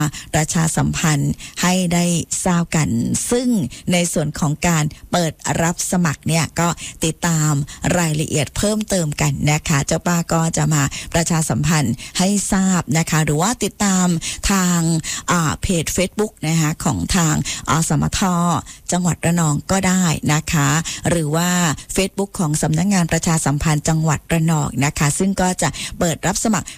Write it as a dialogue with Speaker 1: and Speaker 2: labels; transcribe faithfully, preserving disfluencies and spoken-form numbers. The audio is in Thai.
Speaker 1: ประชาสัมพันธ์ให้ได้ทราบกันซึ่งในส่วนของการเปิดรับสมัครเนี่ยก็ติดตามรายละเอียดเพิ่มเติมกันนะคะเจ้าป้าก็จะมาประชาสัมพันธ์ให้ทราบนะคะหรือว่าติดตามทางเพจ Facebook นะคะของทางอสมทจังหวัดระนองก็ได้นะคะหรือว่า Facebook ของสำนักงานประชาสัมพันธ์จังหวัดระนองนะคะซึ่งก็จะเปิดรับสมัคร